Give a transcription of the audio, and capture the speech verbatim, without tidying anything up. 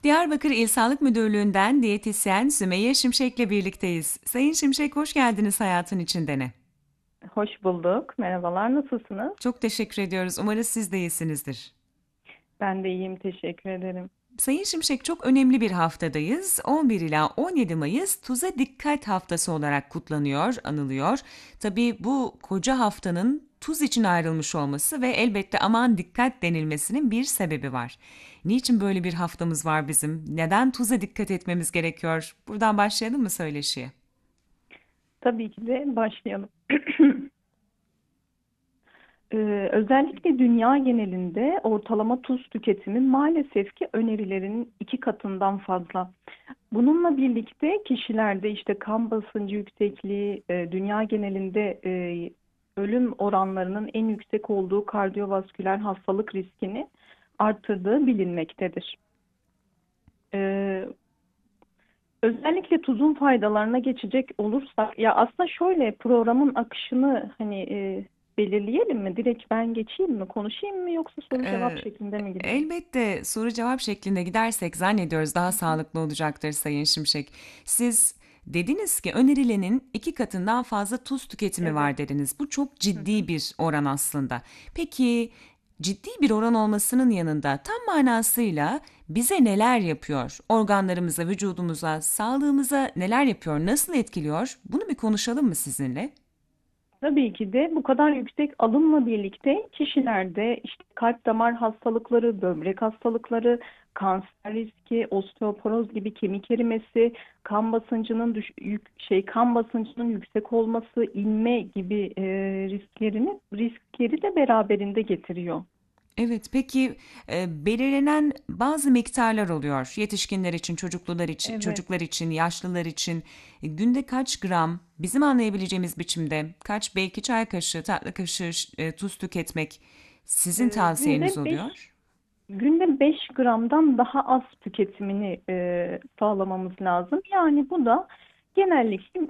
Diyarbakır İl Sağlık Müdürlüğü'nden diyetisyen Sümeyye Şimşek'le birlikteyiz. Sayın Şimşek, hoş geldiniz Hayatın İçinde Ne? Hoş bulduk. Merhabalar, nasılsınız? Çok teşekkür ediyoruz. Umarız siz de iyisinizdir. Ben de iyiyim, teşekkür ederim. Sayın Şimşek, çok önemli bir haftadayız. on bir ila on yedi Mayıs Tuza Dikkat Haftası olarak kutlanıyor, anılıyor. Tabii bu koca haftanın tuz için ayrılmış olması ve elbette aman dikkat denilmesinin bir sebebi var. Niçin böyle bir haftamız var bizim? Neden tuza dikkat etmemiz gerekiyor? Buradan başlayalım mı söyleşiye? Tabii ki de başlayalım. Ee, özellikle dünya genelinde ortalama tuz tüketimi maalesef ki önerilerin iki katından fazla. Bununla birlikte kişilerde işte kan basıncı yüksekliği, e, dünya genelinde e, ölüm oranlarının en yüksek olduğu kardiyovasküler hastalık riskini arttırdığı bilinmektedir. Ee, Özellikle tuzun faydalarına geçecek olursak, ya aslında şöyle programın akışını hani e, belirleyelim mi? Direkt ben geçeyim mi, konuşayım mı yoksa soru cevap Ee, şeklinde mi gidelim? Elbette soru cevap şeklinde gidersek zannediyoruz daha Hı hı. sağlıklı olacaktır Sayın Şimşek. Siz dediniz ki önerilenin iki katından fazla tuz tüketimi Evet. var dediniz. Bu çok Hı hı. ciddi bir oran aslında. Peki ciddi bir oran olmasının yanında tam manasıyla bize neler yapıyor? Organlarımıza, vücudumuza, sağlığımıza neler yapıyor? Nasıl etkiliyor? Bunu bir konuşalım mı sizinle? Tabii ki de bu kadar yüksek alımla birlikte kişilerde işte kalp damar hastalıkları, böbrek hastalıkları, kanser riski, osteoporoz gibi kemik erimesi, kan basıncının düş yük- şey kan basıncının yüksek olması, inme gibi e, risklerini riskleri de beraberinde getiriyor. Evet, peki e, belirlenen bazı miktarlar oluyor. Yetişkinler için, çocuklular için, Evet. çocuklar için, yaşlılar için E, günde kaç gram, bizim anlayabileceğimiz biçimde kaç belki çay kaşığı, tatlı kaşığı e, tuz tüketmek sizin E, tavsiyeniz günde beş oluyor? günde beş gramdan daha az tüketimini e, sağlamamız lazım. Yani bu da genellikle